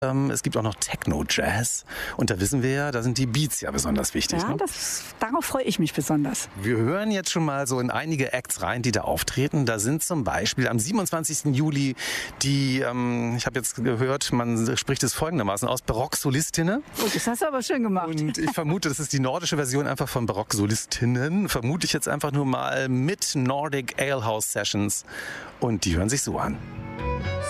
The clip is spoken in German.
Es gibt auch noch Techno-Jazz. Und da wissen wir ja, da sind die Beats ja besonders wichtig. Ja, Ne? darauf freue ich mich besonders. Wir hören jetzt schon mal so in einige Acts rein, die da auftreten. Da sind zum Beispiel am 27. Juli die, ich habe jetzt gehört, man spricht es folgendermaßen aus, Barock-Solistinnen. Oh, das hast du aber schön gemacht. Und ich vermute, das ist die nordische Version einfach von Barock-Solistinnen. Vermute ich jetzt einfach nur mal mit Nordic Alehouse Sessions. Und die hören sich so an.